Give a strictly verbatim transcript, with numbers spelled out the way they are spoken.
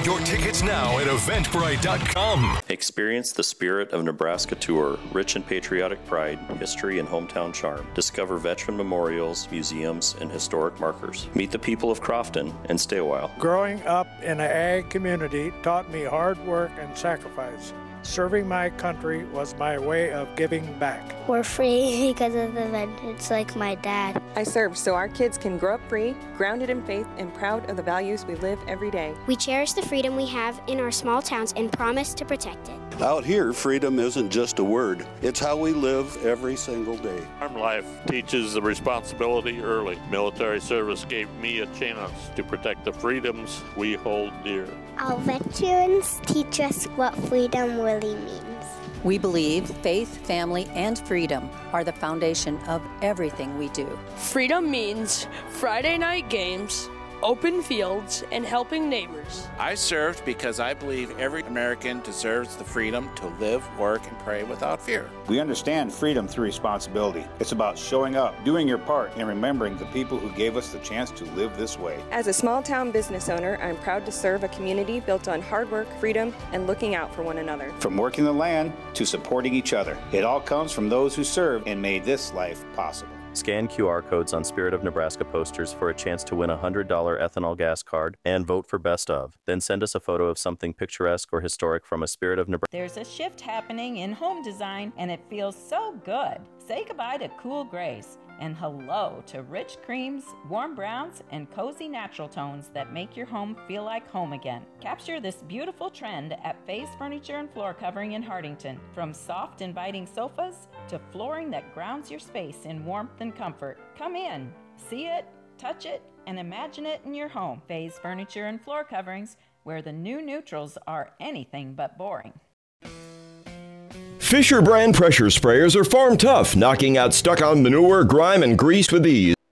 Your tickets now at eventbrite dot com. Experience the Spirit of Nebraska tour, rich in patriotic pride, history, and hometown charm. Discover veteran memorials, museums, and historic markers. Meet the people of Crofton and stay a while. Growing up in an ag community taught me hard work and sacrifice. Serving my country was my way of giving back. We're free because of the veterans like my dad. I serve so our kids can grow up free, grounded in faith, and proud of the values we live every day. We cherish the freedom we have in our small towns and promise to protect it. Out here, freedom isn't just a word. It's how we live every single day. Farm life teaches the responsibility early. Military service gave me a chance to protect the freedoms we hold dear. Our veterans teach us what freedom really means. We believe faith, family, and freedom are the foundation of everything we do. Freedom means Friday night games, open fields, and helping neighbors. I served because I believe every American deserves the freedom to live, work, and pray without fear. We understand freedom through responsibility. It's about showing up, doing your part, and remembering the people who gave us the chance to live this way. As a small town business owner, I'm proud to serve a community built on hard work, freedom, and looking out for one another. From working the land to supporting each other, it all comes from those who served and made this life possible. Scan Q R codes on Spirit of Nebraska posters for a chance to win a one hundred dollars ethanol gas card and vote for Best Of. Then send us a photo of something picturesque or historic from a Spirit of Nebraska. There's a shift happening in home design, and it feels so good. Say goodbye to cool grays and hello to rich creams, warm browns, and cozy natural tones that make your home feel like home again. Capture this beautiful trend at Faye's Furniture and Floor Covering in Hartington. From soft, inviting sofas to flooring that grounds your space in warmth and comfort. Come in, see it, touch it, and imagine it in your home. Faye's Furniture and Floor Coverings, where the new neutrals are anything but boring. Fisher brand pressure sprayers are farm tough, knocking out stuck-on manure, grime, and grease with ease.